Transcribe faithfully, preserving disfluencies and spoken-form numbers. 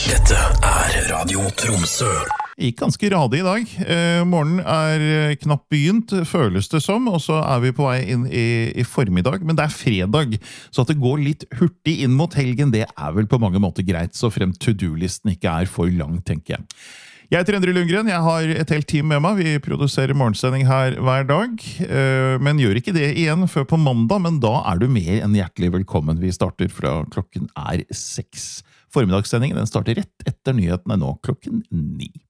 Dette er Radio Tromsø. Gikk ganske radig i dag. Eh, morgenen er knapt begynt, føles det som, og så er vi på vei inn i, i formiddag, men det er fredag, så at det går litt hurtig inn mot helgen, det er vel på mange måter greit, så frem to-do-listen ikke er for lang, tenker jeg. Jeg heter Endre Lundgren, jeg har et helt team med meg, vi produserer morgensending her hver dag, eh, men gjør ikke det igjen før på mandag, men da er du mer enn hjertelig velkommen. Vi starter fra klokken er seks. Formiddagssendingen den starter rett etter nyhetene nå klokken ni.